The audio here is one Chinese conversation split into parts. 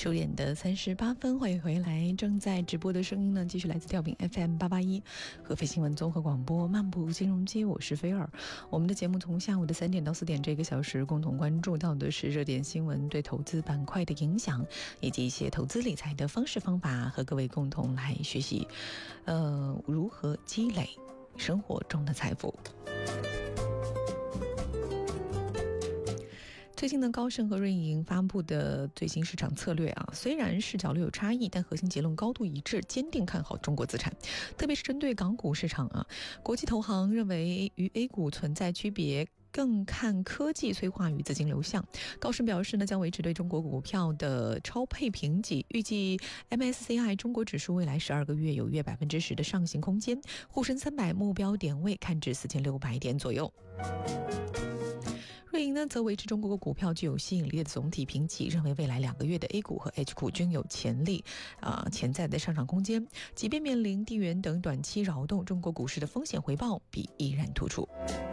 10点的38分，欢迎回来。正在直播的声音呢，继续来自调频 FM881合肥新闻综合广播漫步金融街，我是菲尔。我们的节目从下午的3点到4点这个小时，共同关注到的是热点新闻对投资板块的影响，以及一些投资理财的方式方法，和各位共同来学习，如何积累生活中的财富。最近呢，高盛和瑞银发布的最新市场策略啊，虽然视角略有差异，但核心结论高度一致，坚定看好中国资产，特别是针对港股市场啊。国际投行认为与 A 股存在区别，更看科技催化与资金流向。高盛表示呢，将维持对中国股票的超配评级，预计 MSCI 中国指数未来12个月有约 10% 的上行空间，沪深300目标点位看至4600点左右。瑞银呢，则维持中国股票具有吸引力的总体评级，认为未来2个月的 A 股和 H 股均有潜在的上涨空间，即便面临地缘等短期扰动，中国股市的风险回报比依然突出。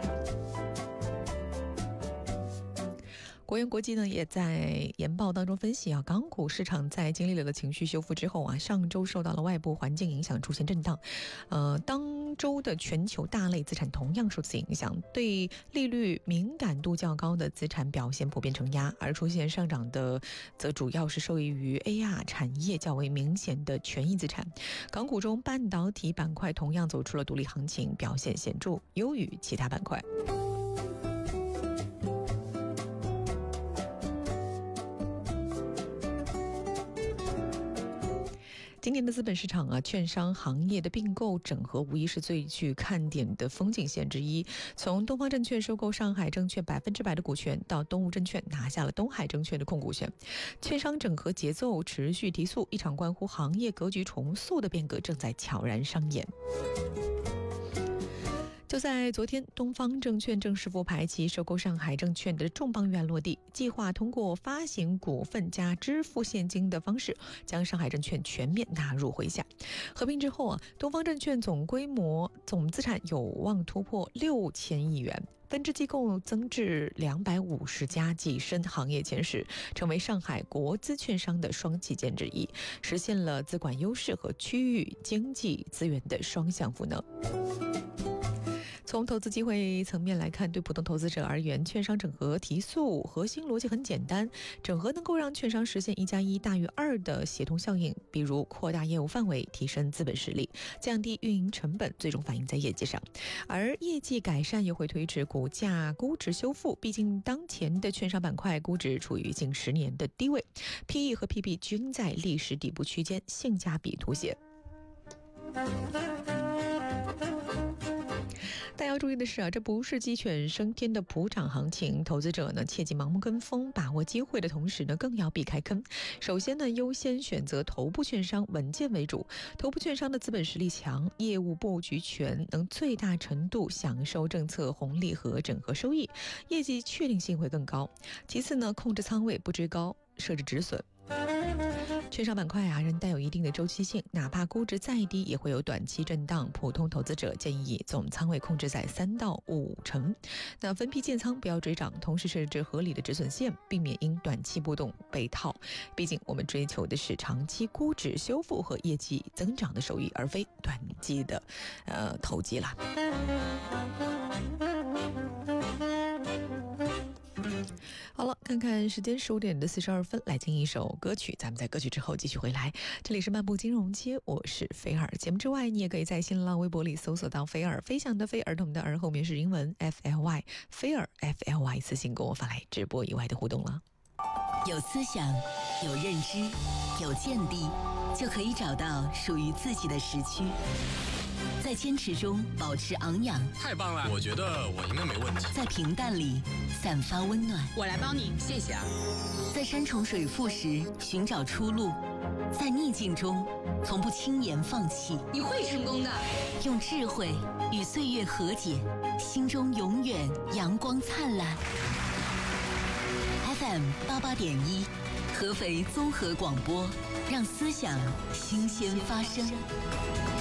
国元国际呢，也在研报当中分析啊，港股市场在经历了情绪修复之后啊，上周受到了外部环境影响，出现震荡。当周的全球大类资产同样受此影响，对利率敏感度较高的资产表现普遍承压，而出现上涨的则主要是受益于 AR 产业较为明显的权益资产。港股中半导体板块同样走出了独立行情，表现显著优于其他板块。今年的资本市场啊，券商行业的并购整合无疑是最具看点的风景线之一。从东方证券收购上海证券100%的股权，到东吴证券拿下了东海证券的控股权，券商整合节奏持续提速，一场关乎行业格局重塑的变革正在悄然上演。就在昨天，东方证券正式复牌其收购上海证券的重磅预案落地，计划通过发行股份加支付现金的方式，将上海证券全面纳入麾下。合并之后啊，东方证券总资产有望突破6000亿元，分支机构增至250家，跻身行业前10，成为上海国资券商的双旗舰之一，实现了资管优势和区域经济资源的双向赋能。从投资机会层面来看，对普通投资者而言，券商整合提速核心逻辑很简单，整合能够让券商实现1+1大于2的协同效应，比如扩大业务范围、提升资本实力、降低运营成本，最终反映在业绩上。而业绩改善又会推迟股价估值修复，毕竟当前的券商板块估值处于近10年的低位， PE 和 PB 均在历史底部区间，性价比凸显。但要注意的是啊，这不是鸡犬升天的普涨行情，投资者呢切忌盲目跟风，把握机会的同时呢，更要避开坑。首先呢，优先选择头部券商，稳健为主。头部券商的资本实力强，业务布局全，能最大程度享受政策红利和整合收益，业绩确定性会更高。其次呢，控制仓位，不追高，设置止损。券商板块啊，仍带有一定的周期性，哪怕估值再低，也会有短期震荡。普通投资者建议总仓位控制在3到5成，那分批建仓，不要追涨，同时设置合理的止损线，避免因短期波动被套。毕竟我们追求的是长期估值修复和业绩增长的收益，而非短期的投机啦。好了，看看时间15点的42分，来听一首歌曲，咱们在歌曲之后继续回来。这里是漫步金融街，我是菲尔。节目之外，你也可以在新浪微博里搜索到菲尔，飞翔的飞，儿童的儿，后面是英文 FLY， 菲尔 FLY， 私信跟我发来直播以外的互动了。 有思想，有认知，有见地，就可以找到属于自己的时区。在坚持中保持昂扬， 太棒了！我觉得我应该没问题。 在平淡里散发温暖， 我来帮你，谢谢啊。 在山重水复时寻找出路，在逆境中从不轻言放弃。 你会成功的。 用智慧与岁月和解，心中永远阳光灿烂。FM88.1，合肥综合广播，让思想新鲜发生。